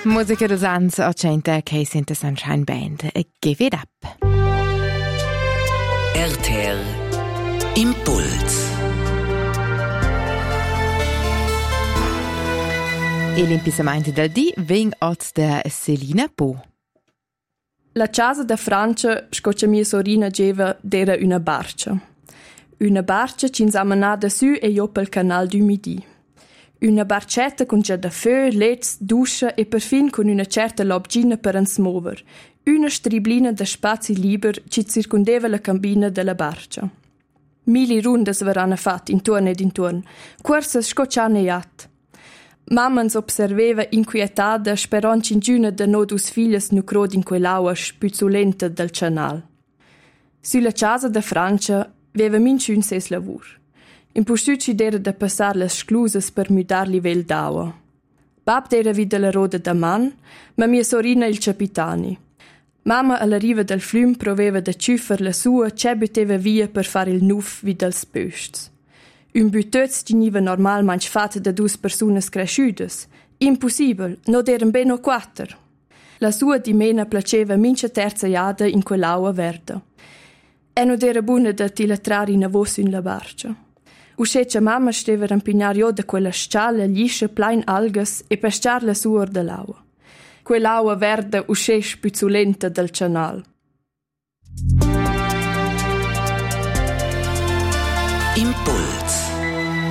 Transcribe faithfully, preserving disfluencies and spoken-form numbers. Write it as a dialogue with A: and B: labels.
A: Musica d'usanza o centa che sente Sunshine Band e Give It Up.
B: R T L Impuls.
A: E l'impisamento del dì veng oz da Selina Po.
C: La casa da Francia, scoccia mia sorina geva, era una barca. Una barca ci insamanada su e io pel canal du Midi. Una barcetta con già da feu, leds, duscia e perfin con una certa lobgina per ens mover. Una striblina da spazi liber ci circondeva la cabina della barca. Mili rundas verranno fatte intorno ed intorno, corses scocciane e at. Mamma ens observeva inquietada, sperant cingiuna de nodus figlias nu crod in quell'aua spuzzolenta del canal. Sulla casa da Francia veva minciun ses lavur. Impostucci d'era da passar las sclusas per mudar livel d'aua. Bab d'era vida la roda da man, ma mia sorina il capitani. Mamma alla riva del flum proveva da ciuffer la sua, c'è butteva via per fare il nuff vid als pösts. Un buttöz giniva normal manch fat da dus persunas cresciudas. Impossibel, no d'eren ben o quatter. La sua dimena placeva mincha terza iada in quell'aua verda. E no d'era buna da tilatrar in avos in la barca. Usceccia mamma steva rampignar io da quella scialla liscia plain algas e pescar la suor dell'aua. Quell'aua verda usce spizzulenta del canal.
B: Impuls.